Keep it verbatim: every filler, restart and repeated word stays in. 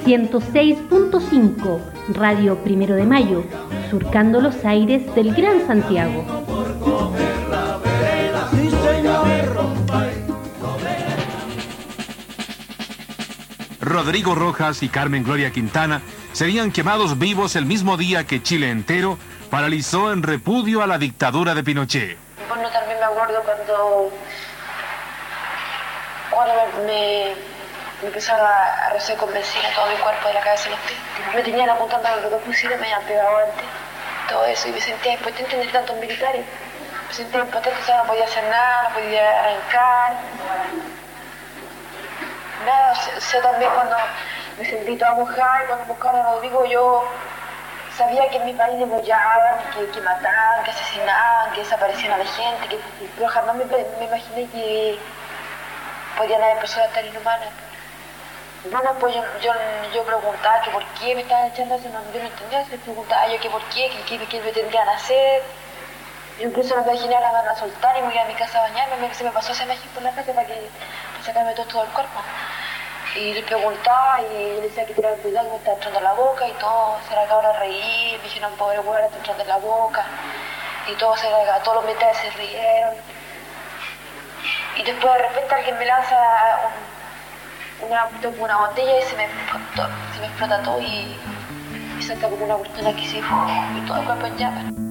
ciento seis punto cinco, Radio Primero de Mayo, surcando los aires del Gran Santiago. Rodrigo Rojas y Carmen Gloria Quintana serían quemados vivos el mismo día que Chile entero paralizó en repudio a la dictadura de Pinochet. Bueno, también me acuerdo cuando, cuando me, me empezaron a, a rociar con benzina todo mi cuerpo, de la cabeza a los pies. Me tenían apuntando a los dos fusiles, me habían pegado antes, todo eso, y me sentía impotente en tantos militares. Me sentía impotente, o sea, no podía hacer nada, no podía arrancar. Nada, o sea, también cuando me sentí toda mojada y cuando buscaron a Rodrigo, yo sabía que en mi país degollaban, que, que mataban, que asesinaban, que desaparecían a la gente, que, pero jamás me, me imaginé que podían haber personas tan inhumanas. Bueno, pues yo, yo, yo preguntaba que por qué me estaban echando eso, no, yo no entendía, se preguntaba yo que por qué, que, que, que me tendrían a hacer. Yo incluso me imaginé a la van a soltar y me iba a mi casa a bañarme, me, se me pasó esa imagen por la mente para que para sacarme todo, todo el cuerpo. Y le preguntaba y le decía que tiraba cuidado, que me estaba entrando en la boca y todo se acabaron a reír, me dijeron, pobre hueá, está entrando en la boca. Y todo se, todos los militares se rieron. Y después de repente alguien me lanza un, una, una botella y se me, se me explota todo y, y salta como una cortina que se y todo el cuerpo en llamas.